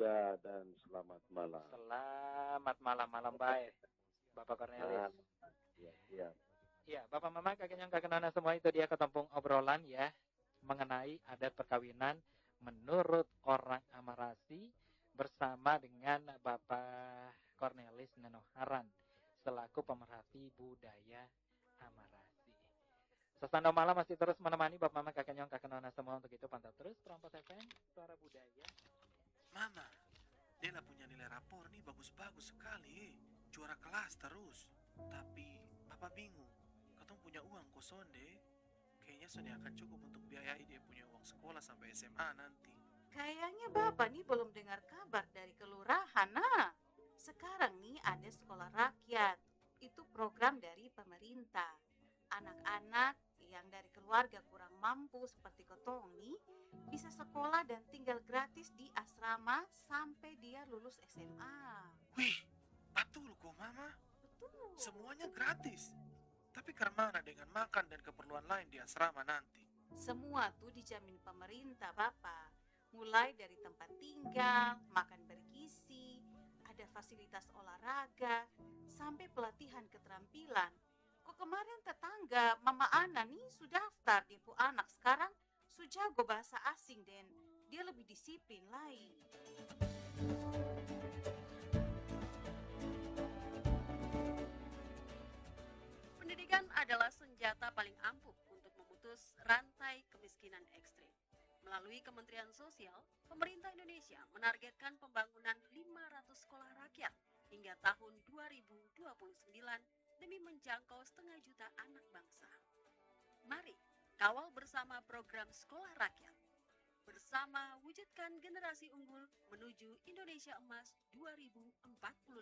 juga dan selamat malam. Selamat malam, malam baik, Bapak Ah, Cornelis. ya, iya. Ya, Bapak Mama, kakek yang kakek nona semua itu dia ketempung obrolan ya mengenai adat perkawinan menurut orang Amarasi bersama dengan Bapak Cornelis Nenoharan selaku pemerhati budaya Amarasi. Sesando malam masih terus menemani Bapak Mama, kakek nyong, kakek nona semua untuk itu pantau terus Trompet FM, suara budaya. Mama, Dela punya nilai rapor nih bagus-bagus sekali. Juara kelas terus. Tapi Papa bingung. Katong punya uang kosong deh. Kayaknya sudah akan cukup untuk biayai dia punya uang sekolah sampai SMA nanti. Kayaknya Bapak nih belum dengar kabar dari kelurahan, nah. Sekarang nih ada sekolah rakyat. Itu program dari pemerintah. Anak-anak yang dari keluarga kurang mampu seperti Kotong nih bisa sekolah dan tinggal gratis di asrama sampai dia lulus SMA. Wih, betul kok Mama. Betul. Semuanya gratis. Tapi kemana dengan makan dan keperluan lain di asrama nanti? Semua tuh dijamin pemerintah, Bapak. Mulai dari tempat tinggal, makan bergizi, ada fasilitas olahraga, sampai pelatihan keterampilan. Kok kemarin tetangga Mama Ana nih sudah daftar ibu anak sekarang sudah jago bahasa asing dan dia lebih disiplin lain. Pendidikan adalah senjata paling ampuh untuk memutus rantai kemiskinan ekstrim. Melalui Kementerian Sosial, pemerintah Indonesia menargetkan pembangunan 500 sekolah rakyat hingga tahun 2029 demi menjangkau 500 juta anak bangsa. Mari kawal bersama program Sekolah Rakyat. Bersama wujudkan generasi unggul menuju Indonesia Emas 2045.